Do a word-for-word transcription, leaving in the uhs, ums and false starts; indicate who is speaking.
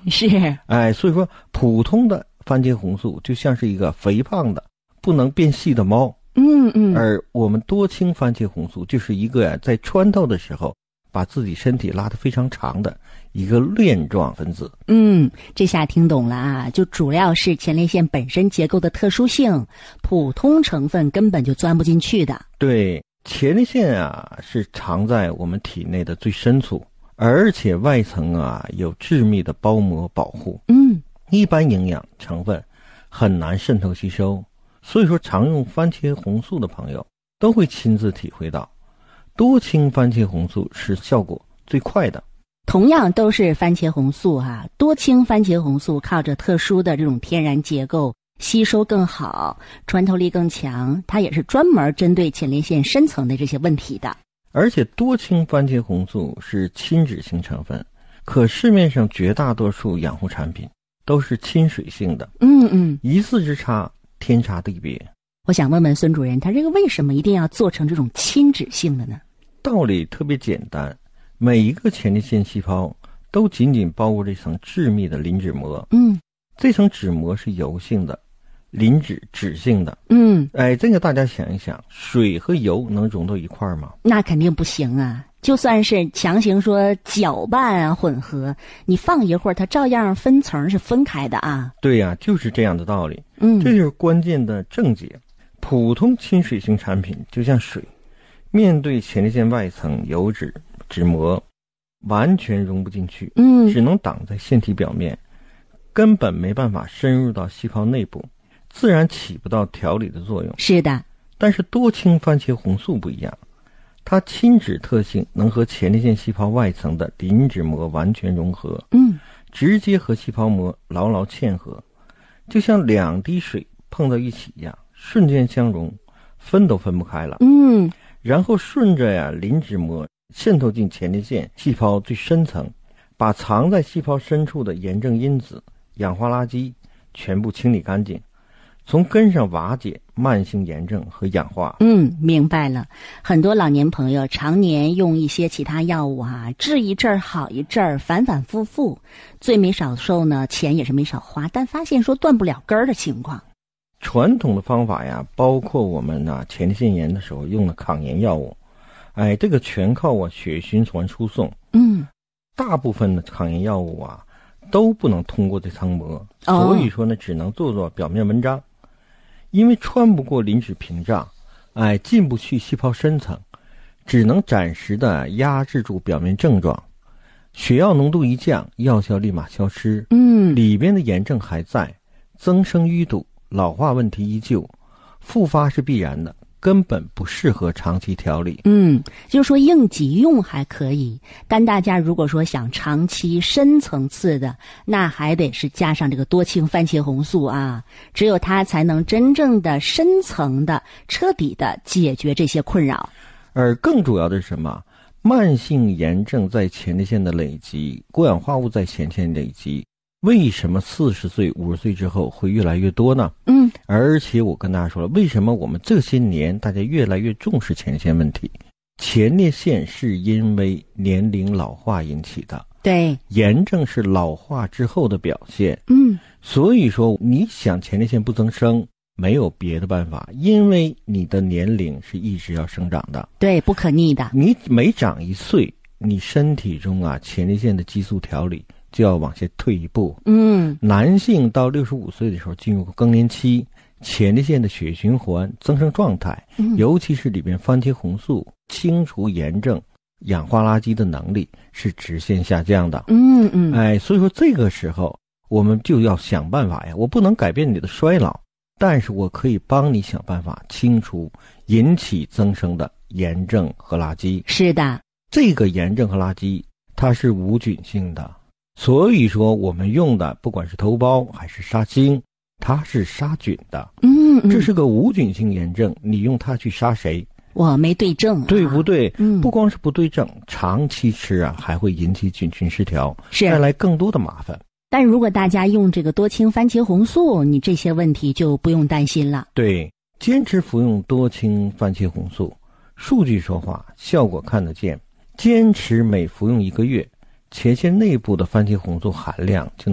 Speaker 1: 是，
Speaker 2: 哎，所以说普通的番茄红素就像是一个肥胖的不能变细的猫，
Speaker 1: 嗯嗯，
Speaker 2: 而我们多氢番茄红素就是一个呀，在穿透的时候把自己身体拉得非常长的一个链状分子。
Speaker 1: 嗯，这下听懂了啊，就主要是前列腺本身结构的特殊性，普通成分根本就钻不进去的。
Speaker 2: 对，前列腺啊是藏在我们体内的最深处，而且外层啊有致密的包膜保护。
Speaker 1: 嗯，
Speaker 2: 一般营养成分很难渗透吸收，所以说常用番茄红素的朋友都会亲自体会到，多氢番茄红素是效果最快的。
Speaker 1: 同样都是番茄红素啊，多氢番茄红素靠着特殊的这种天然结构，吸收更好，穿透力更强，它也是专门针对前列腺深层的这些问题的。
Speaker 2: 而且多氢番茄红素是亲脂性成分，可市面上绝大多数养护产品都是亲水性的。
Speaker 1: 嗯嗯，
Speaker 2: 一字之差，天差地别。
Speaker 1: 我想问问孙主任，他这个为什么一定要做成这种亲脂性的呢？
Speaker 2: 道理特别简单，每一个前列腺细胞都紧紧包裹着一层致密的磷脂膜。
Speaker 1: 嗯，
Speaker 2: 这层脂膜是油性的，磷脂脂性的。
Speaker 1: 嗯，
Speaker 2: 哎，这个大家想一想，水和油能融到一块儿吗？
Speaker 1: 那肯定不行啊。就算是强行说搅拌啊混合，你放一会儿它照样分层是分开的啊。
Speaker 2: 对呀、啊，就是这样的道理。
Speaker 1: 嗯，
Speaker 2: 这就是关键的症结。普通亲水性产品就像水，面对前列腺外层油脂脂膜完全融不进去，
Speaker 1: 嗯，
Speaker 2: 只能挡在腺体表面，根本没办法深入到细胞内部，自然起不到调理的作用。
Speaker 1: 是的。
Speaker 2: 但是多氢番茄红素不一样，它亲脂特性能和前列腺细胞外层的磷脂膜完全融合，
Speaker 1: 嗯，
Speaker 2: 直接和细胞膜牢牢嵌合，就像两滴水碰到一起一样，瞬间相融，分都分不开了。
Speaker 1: 嗯，
Speaker 2: 然后顺着呀磷脂膜渗透进前列腺细胞最深层，把藏在细胞深处的炎症因子、氧化垃圾全部清理干净，从根上瓦解慢性炎症和氧化。
Speaker 1: 嗯，明白了。很多老年朋友常年用一些其他药物啊，治一阵儿好一阵儿，反反复复，最没少受呢，钱也是没少花，但发现说断不了根儿的情况。
Speaker 2: 传统的方法呀，包括我们啊前列腺炎的时候用的抗炎药物，哎，这个全靠我血液循环输送。
Speaker 1: 嗯，
Speaker 2: 大部分的抗炎药物啊都不能通过这层膜，
Speaker 1: 哦，
Speaker 2: 所以说呢，只能做做表面文章。因为穿不过磷脂屏障，哎，进不去细胞深层，只能暂时的压制住表面症状。血药浓度一降，药效立马消失。
Speaker 1: 嗯，
Speaker 2: 里边的炎症还在，增生淤堵，老化问题依旧，复发是必然的，根本不适合长期调理。
Speaker 1: 嗯，就是说应急用还可以，但大家如果说想长期深层次的，那还得是加上这个多氢番茄红素啊，只有它才能真正的深层的彻底的解决这些困扰。
Speaker 2: 而更主要的是什么？慢性炎症在前列腺的累积，过氧化物在前列腺累积，为什么四十岁、五十岁之后会越来越多呢？
Speaker 1: 嗯，
Speaker 2: 而且我跟大家说了，为什么我们这些年大家越来越重视前列腺问题？前列腺是因为年龄老化引起的，
Speaker 1: 对，
Speaker 2: 炎症是老化之后的表现。
Speaker 1: 嗯，
Speaker 2: 所以说你想前列腺不增生，没有别的办法，因为你的年龄是一直要生长的，
Speaker 1: 对，不可逆的。
Speaker 2: 你每长一岁，你身体中啊前列腺的激素调理就要往下退一步。
Speaker 1: 嗯，
Speaker 2: 男性到六十五岁的时候进入更年期，前列腺的血液循环增生状态，
Speaker 1: 嗯，
Speaker 2: 尤其是里面番茄红素清除炎症、氧化垃圾的能力是直线下降的。
Speaker 1: 嗯嗯，
Speaker 2: 哎，所以说这个时候我们就要想办法呀，我不能改变你的衰老，但是我可以帮你想办法清除引起增生的炎症和垃圾。
Speaker 1: 是的，
Speaker 2: 这个炎症和垃圾它是无菌性的，所以说我们用的不管是头孢还是杀精，它是杀菌的。
Speaker 1: 嗯嗯，
Speaker 2: 这是个无菌性炎症，你用它去杀谁？
Speaker 1: 我没对症、啊，
Speaker 2: 对不对？
Speaker 1: 嗯，
Speaker 2: 不光是不对症，长期吃啊还会引起菌群失调，
Speaker 1: 是
Speaker 2: 带来更多的麻烦。
Speaker 1: 但如果大家用这个多氢番茄红素，你这些问题就不用担心了。
Speaker 2: 对，坚持服用多氢番茄红素，数据说话，效果看得见。坚持每服用一个月，前列腺内部的番茄红素含量就